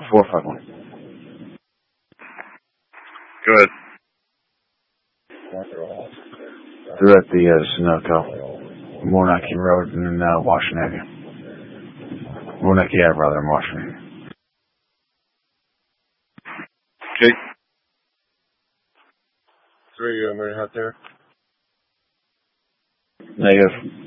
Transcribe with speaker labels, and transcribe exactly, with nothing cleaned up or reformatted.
Speaker 1: four five one.
Speaker 2: Go ahead.
Speaker 1: They're at the uh, Sunoco, Moonachie Road in uh, Washington. Moonachie Ave, rather, in Washington.
Speaker 2: Okay.
Speaker 3: Three, you ever out there?
Speaker 1: Negative.